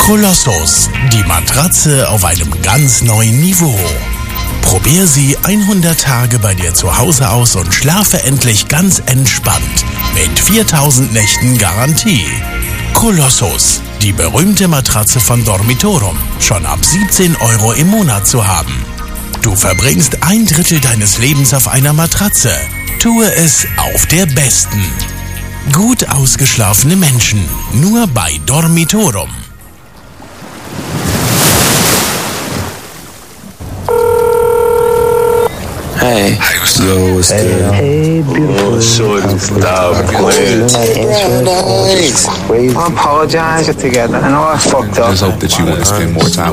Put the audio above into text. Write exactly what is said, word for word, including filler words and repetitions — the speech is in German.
Kolossus, die Matratze auf einem ganz neuen Niveau. Probier sie hundert Tage bei dir zu Hause aus und schlafe endlich ganz entspannt mit viertausend Nächten Garantie. Kolossus, die berühmte Matratze von Dormitorum, schon ab siebzehn Euro im Monat zu haben. Du verbringst ein Drittel deines Lebens auf einer Matratze. Tue es auf der besten. Gut ausgeschlafene Menschen, nur bei Dormitorum. Hey. Hey, what's Yo, what's hey, good? Hey, beautiful. Oh, shorty, stop playing. I apologize together. I know I fucked up. Just hope that you want to spend more time